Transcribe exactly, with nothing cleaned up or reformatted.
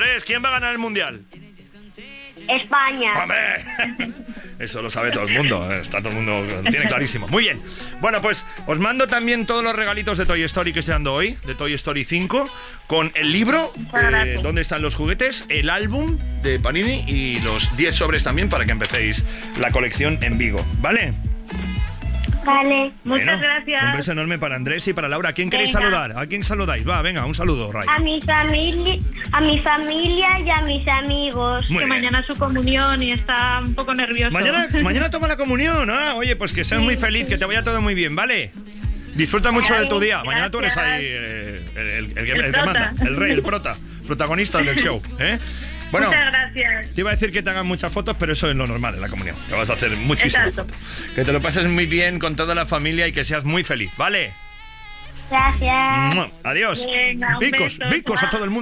Andrés, ¿quién va a ganar el Mundial? España. ¡Hombre! Eso lo sabe todo el mundo, ¿eh? Está todo el mundo, lo tiene clarísimo. Muy bien. Bueno, pues os mando también todos los regalitos de Toy Story que estoy dando hoy, de Toy Story cinco, con el libro, eh, ¿Dónde están los juguetes?, el álbum de Panini y los diez sobres también para que empecéis la colección en Vigo, ¿vale? Vale. Muchas Bueno, gracias. Un beso enorme para Andrés y para Laura. ¿A quién queréis Venga. saludar? ¿A quién saludáis? Va, venga, un saludo, Ray. A mi familia, a mi familia y a mis amigos. Muy Que bien. mañana es su comunión y está un poco nervioso. Mañana, mañana toma la comunión, ¿ah? Oye, pues que seas muy feliz, que te vaya todo muy bien, ¿vale? Disfruta mucho de tu día. Mañana tú eres ahí eh, el, el, el, que- El el que prota. manda, el rey, el prota, protagonista del show, ¿eh? Bueno, Muchas gracias. te iba a decir que te hagan muchas fotos, pero eso es lo normal en la comunión. Te vas a hacer muchísimas Exacto. fotos. Que te lo pases muy bien con toda la familia y que seas muy feliz, ¿vale? Gracias. ¡Mua! Adiós. Venga, un Bicos, beso, bicos a chao. todo el mundo.